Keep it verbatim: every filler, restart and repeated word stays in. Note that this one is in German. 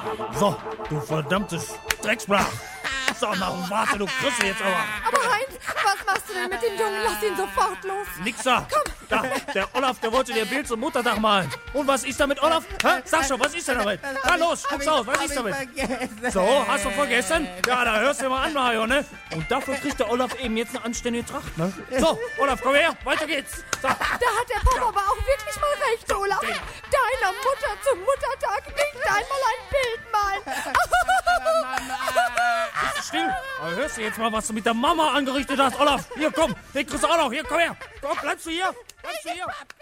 So, du verdammtes Drecksblach. So, na, warte, du kriegst jetzt aber. Aber Heinz, was machst du denn mit dem Jungen? Lass ihn sofort los. Nix da. Komm. Da, der Olaf, der wollte dir Bild zum Muttertag malen. Und was ist damit, Olaf? Hä? Sag schon, was ist denn damit? Na los, guck's aus, was ist damit? So, hast du vergessen? Ja, da hörst du mal an, Mario, ne? Und dafür kriegt der Olaf eben jetzt eine anständige Tracht, ne? So, Olaf, komm her, weiter geht's. So. Da hat der Papa aber auch wirklich mal recht, Olaf. Deiner Mutter zum Muttertag nicht einmal ein Bild malen. Bist du still? Aber hörst du jetzt mal, was du mit der Mama angerichtet hast, Olaf? Hier, komm, den kriegst du auch noch. Hier, komm her. Komm, bleibst du hier? Bleibst du hier?